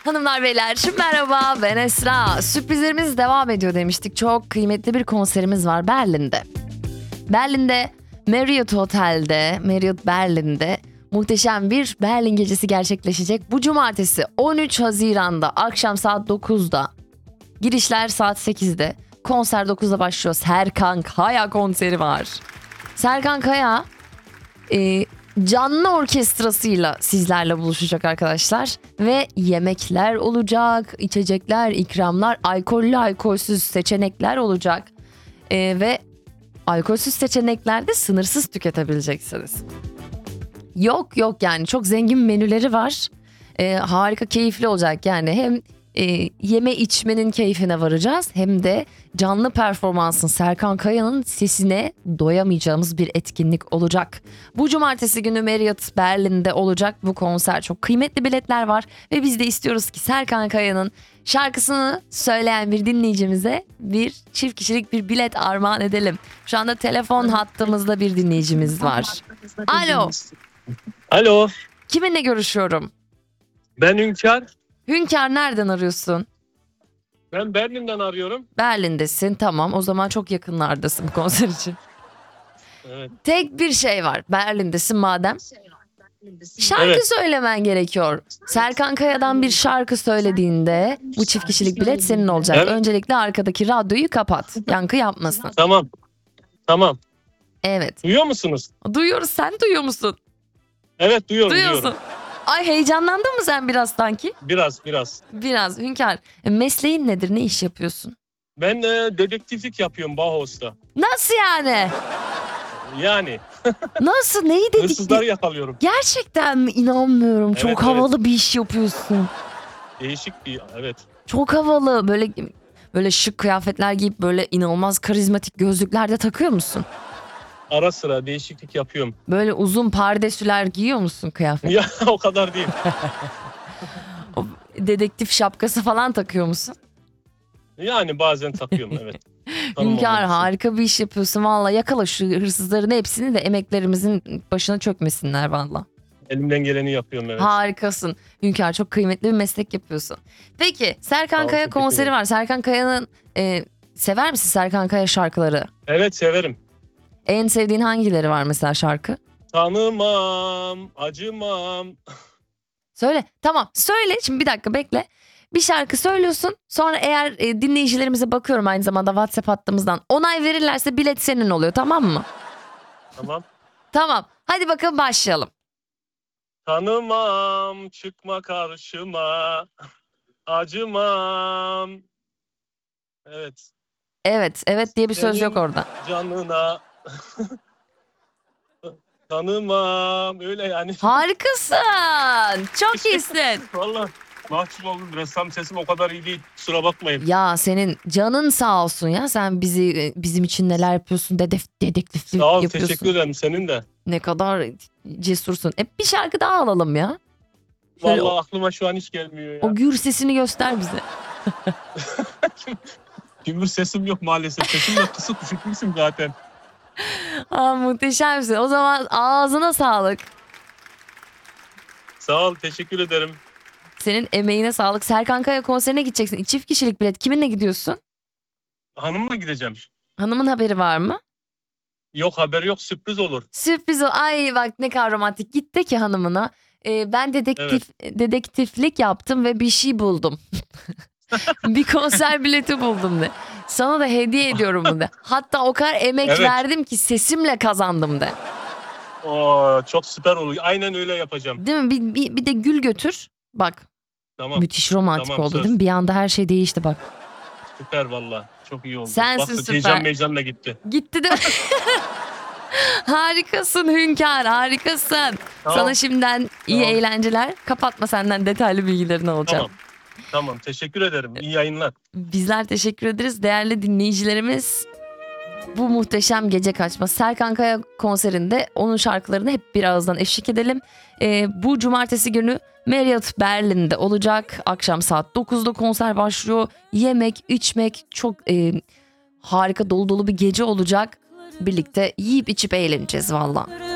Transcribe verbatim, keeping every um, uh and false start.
Hanımlar beyler merhaba, ben Esra. Sürprizlerimiz devam ediyor demiştik. Çok kıymetli bir konserimiz var Berlin'de. Berlin'de Marriott Otel'de, Marriott Berlin'de muhteşem bir Berlin gecesi gerçekleşecek. Bu cumartesi on üç Haziran'da akşam saat dokuzda. Girişler saat sekizde. Konser dokuzda başlıyor. Serkan Kaya konseri var. Serkan Kaya e, canlı orkestrasıyla sizlerle buluşacak arkadaşlar. Ve yemekler olacak, içecekler, ikramlar, alkollü alkolsüz seçenekler olacak. E, ve alkolsüz seçeneklerde sınırsız tüketebileceksiniz. Yok yok yani çok zengin menüleri var. E, harika keyifli olacak yani hem e, yeme içmenin keyfine varacağız hem de canlı performansın Serkan Kaya'nın sesine doyamayacağımız bir etkinlik olacak. Bu cumartesi günü Marriott Berlin'de olacak bu konser. Çok kıymetli biletler var ve biz de istiyoruz ki Serkan Kaya'nın şarkısını söyleyen bir dinleyicimize bir çift kişilik bir bilet armağan edelim. Şu anda telefon hattımızda bir dinleyicimiz var. Alo. Alo, Kiminle görüşüyorum? ben Hünkar. Hünkar nereden arıyorsun? Ben Berlin'den arıyorum. Berlin'desin, tamam, o zaman çok yakınlardasın bu konser için. Evet. Tek bir şey var, Berlin'desin madem. Şarkı Evet. söylemen gerekiyor. Serkan Kaya'dan bir şarkı söylediğinde bu çift kişilik bilet senin olacak. Evet. Öncelikle arkadaki radyoyu kapat. Yankı yapmasın. Tamam. Tamam. Evet. Duyuyor musunuz? Duyuyoruz, sen duyuyor musun? Evet, duyuyorum, Duyuyorsun. duyuyorum. Ay, heyecanlandın mı sen biraz sanki? Biraz, biraz. Biraz. Hünkar, mesleğin nedir? Ne iş yapıyorsun? Ben e, dedektiflik yapıyorum Bauhaus'ta. Nasıl yani? Yani Nasıl? Neyi dedik? hırsızları yakalıyorum. Gerçekten mi? İnanmıyorum. Evet, Çok evet. havalı bir iş yapıyorsun. Değişik bir, evet. Çok havalı. Böyle böyle şık kıyafetler giyip böyle inanılmaz karizmatik gözlükler de takıyor musun? Ara sıra değişiklik yapıyorum. Böyle uzun pardesüler giyiyor musun kıyafet? Ya o kadar değil. O dedektif şapkası falan takıyor musun? Yani bazen takıyorum, evet. Tanınmamak Hünkar, için. harika bir iş yapıyorsun. Valla yakala şu hırsızların hepsini de emeklerimizin başına çökmesinler valla. Elimden geleni yapıyorum, evet. Harikasın. Hünkar, çok kıymetli bir meslek yapıyorsun. Peki Serkan Sağ ol, Kaya teşekkür konseri ederim. var. Serkan Kaya'nın e, sever misin Serkan Kaya şarkıları? Evet, severim. En sevdiğin hangileri var mesela şarkı? Tanımam, acımam. Söyle. Tamam, söyle. Şimdi bir dakika bekle. Bir şarkı söylüyorsun. Sonra eğer e, dinleyicilerimize bakıyorum aynı zamanda WhatsApp hattımızdan. Onay verirlerse bilet senin oluyor, tamam mı? Tamam. Tamam. Hadi bakalım başlayalım. Tanımam, çıkma karşıma, acımam. Evet. Evet, evet diye bir söz yok Senin orada. Canına tanımam, öyle yani. Harikasın. Çok iyisin. Vallahi mahcup oldum. Ressam sesim o kadar iyi değil. Kusura bakmayın. Ya senin canın sağ olsun ya. Sen bizi bizim için neler yapıyorsun? Dedef, dedektiflik Sağ ol, yapıyorsun. teşekkür ederim, senin de. Ne kadar cesursun. E bir şarkı daha alalım ya. Şöyle Vallahi aklıma şu an hiç gelmiyor ya. o gür sesini göster bize. Gümbür sesim yok maalesef. Sesim de kısık, düşükmüşüm zaten. Aa, muhteşemsin. O zaman ağzına sağlık. Sağ ol, teşekkür ederim. Senin emeğine sağlık. Serkan Kaya konserine gideceksin. Çift kişilik bilet. Kiminle gidiyorsun? Hanımla gideceğim. Hanımın haberi var mı? Yok, haber yok, sürpriz olur. Sürpriz o. Ay bak ne kadar romantik. Gitti ki hanımına. Ee, ben dedektif dedektiflik yaptım ve bir şey buldum. Bir konser bileti buldum de. Sana da hediye ediyorum bunu de. Hatta o kadar emek Evet. verdim ki sesimle kazandım de. Oo, çok süper olur. Aynen öyle yapacağım. Değil mi? Bir, bir, bir de gül götür. Bak Tamam, müthiş romantik tamam, oldu söz. değil mi? Bir anda her şey değişti bak. süper valla. Çok iyi oldu. Sensin Bak, süper. heyecan meyecanla gitti. Gitti de. Harikasın Hünkar, harikasın. Tamam. Sana şimdiden iyi Tamam. eğlenceler. Kapatma, senden detaylı bilgilerini alacağım. Tamam. Tamam, teşekkür ederim. İyi yayınlar. Bizler teşekkür ederiz. Değerli dinleyicilerimiz, bu muhteşem gece kaçma Serkan Kaya konserinde onun şarkılarını hep bir ağızdan eşlik edelim. Ee, bu cumartesi günü Marriott Berlin'de olacak. Akşam saat dokuzda konser başlıyor. Yemek, içmek, çok e, harika dolu dolu bir gece olacak. Birlikte yiyip içip eğleneceğiz valla.